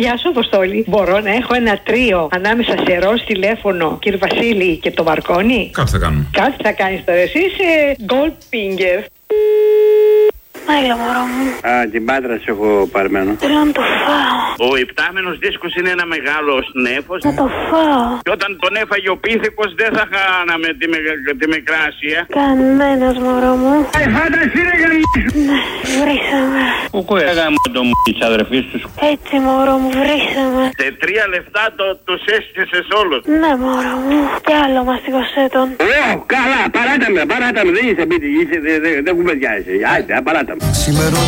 Γεια σου, Αποστόλη. Μπορώ να έχω ένα τρίο ανάμεσα σε ροζ τηλέφωνο, κύριε Βασίλη, και το Μαρκόνι? Κάτι θα κάνουμε. Κάτι θα κάνεις τώρα. Εσύ είσαι Goldfinger. Έλα, μωρό μου. Α, την Πάτρα σε έχω παρμένο. Θέλω να το φάω. Ο υπτάμενος δίσκος είναι ένα μεγάλο νέφος. Να το φάω. Και όταν τον έφαγε ο πίθηκος δεν θα χάναμε τη μικράσια. Κανένας, μωρό μου. Φάνταση ρε Ναι, βρήσαμε. Κουκού έγαμε τον της αδερφής τους. Έτσι, μωρό μου, βρήσαμε. Σε 3 λεπτά τους έστησες όλους. Ναι, μωρό μου. Κι άλλο μαστιγωσέ τον. Καλά, παράτα με, δεν είσαι σπίτι, δεν κουβεντιάζεσαι. Άιντε, παράτα με.